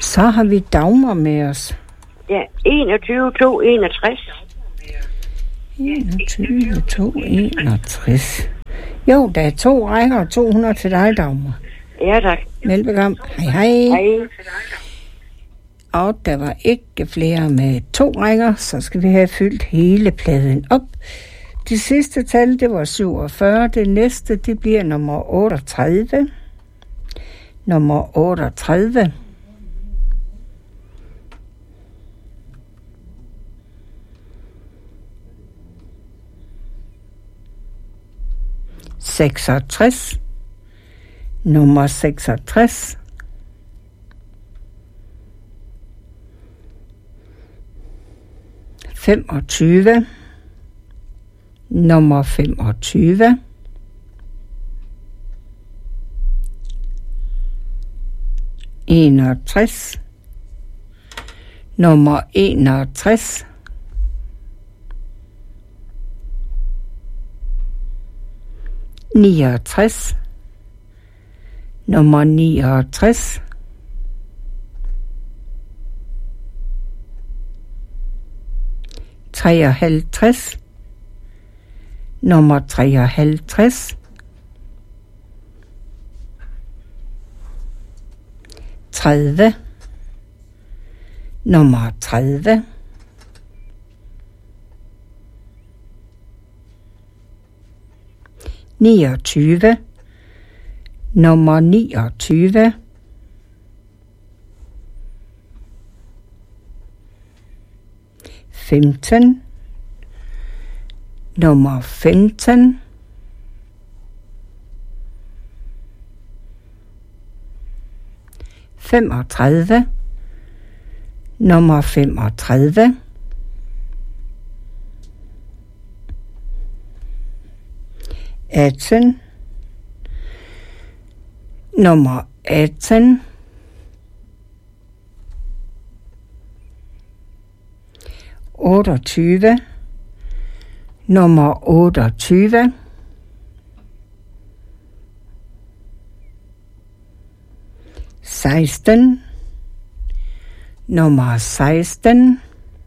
Så har vi Dagmar med os. Ja, 21-2-61. 21-2-61. Jo, der er 2 rækker og 200 til dig, Dagmar. Ja, tak. Velbekomme. Hej, hej. Hej. Og der var ikke flere med 2 rækker, så skal vi have fyldt hele pladen op. Det sidste tal, det var 47. Det næste, det bliver nummer 38. Nummer 38. ...66... nummer 66... ...25... nummer 25... ...61... nummer 61... ...69... nummer 69... ...53... nummer 53... ...30... nummer 30... ...29... nummer 29... ...15... nummer 15... ...35... nummer 35... ...18... nummer 18... ...28... nummer 28... ...16... nummer 16...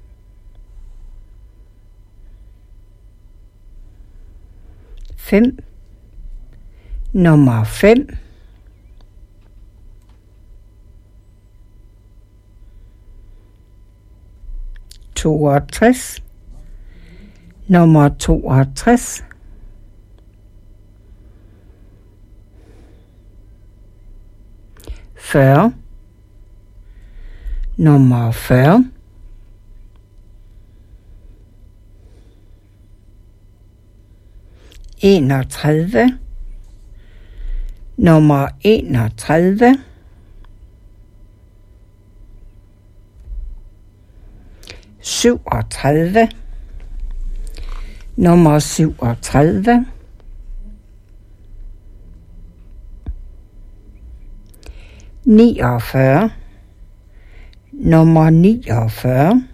...5... nummer 5... ...62... nummer 62... ...40... nummer 40... ...31... nummer 31... ...37... nummer 37... ...49... nummer 49...